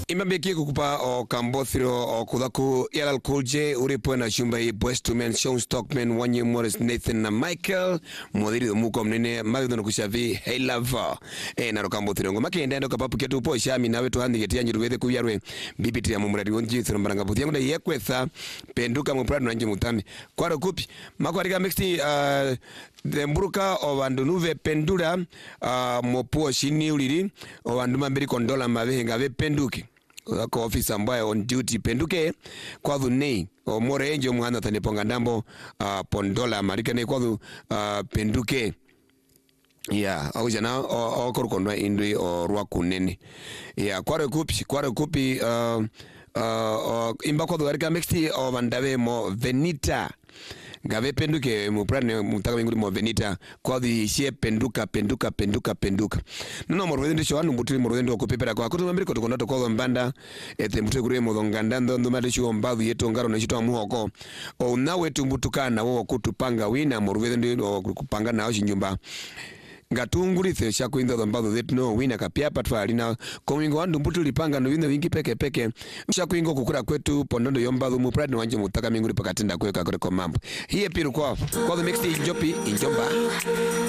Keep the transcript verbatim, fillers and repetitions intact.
imabeki kukupa o kambothiro o kudhaku L L Cool J uripo na shumba hii Boyz two Men, Sean Stockman, Wanye Morris, Nathan na Michael mwadhiri muko mnene magdo na kushavi Hey Lover e na rokambothiro ngoma kenda ndo kapapu ketu po shami nawe tuhandi getia nyiruwethe kuyarwe bibiti ya mumuradi wonji thiro mbaranga buthi yangu na yekwetha penduka muprado na nje mutami kwaro kupi makwarika mixti uh, Demburuka o vandu nuve pendura uh, mopuo shini uliri o vandu mambiri kondola mavehenga ve penduke ko officer ambaye on duty penduke kwa dhunei o more enjo mwana thane ponga ndambo uh, pondola marikane kwa dhu uh, penduke ya au jana o, o korukondwa indui o rwa kunene ya kware kupi kware kupi uh, uh, uh, imba kwa dhu garika mexti o vandave mo Venita gave penduke muprane mutaka minguri mo Venita kwa the shie penduka penduka penduka penduka nono morwende sho anu mutuli morwende okupepera kwa kutu mambiri koto konoto kwa mbanda ete mutuli kure mo ngandando ndumade sho mbadhu yeto ngaro na shito muhoko o nawe tumbutukana wo kutupanga wina morwende kupanga na oshi nyumba ngatunguri the shako indo mbadhu that no wina kapia patwali na komingo wandu mbutu lipanga no wina wingi peke peke shako ingo kukura kwetu pondondo yombadhu muprade wanje mutaka minguri pakatenda kweka kore kwa mambo hiye piru kwa kwa the mixed injopi injomba